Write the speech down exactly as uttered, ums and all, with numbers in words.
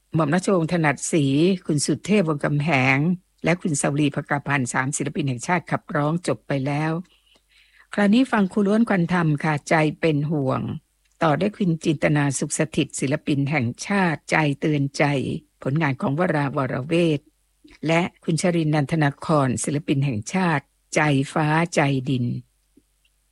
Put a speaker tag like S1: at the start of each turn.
S1: หม่อมราชวงศ์ถนัดศรีคุณสุเทพวงศ์กำแหงและคุณสาวรีภกาพันธ์สามศิลปินแห่งชาติขับร้องจบไปแล้วคราวนี้ฟังครูล้วนควันธรรมค่ะใจเป็นห่วงต่อด้วยคุณจินตนาสุขสถิตศิลปินแห่งชาติใจเตือนใจผลงานของวราวรเวทและคุณชรินทร์นันทนาครศิลปินแห่งชาติใจฟ้าใจดิน